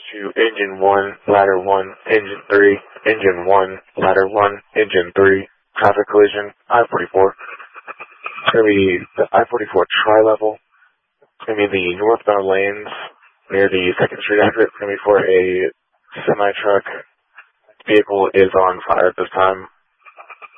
to engine 1, ladder 1, engine 3, engine 1, ladder 1, engine 3, traffic collision, I-44. It's going to be the I-44 tri-level. It's going to be the northbound lanes near the 2nd Street exit. It's going to be for a semi-truck. Vehicle is on fire at this time.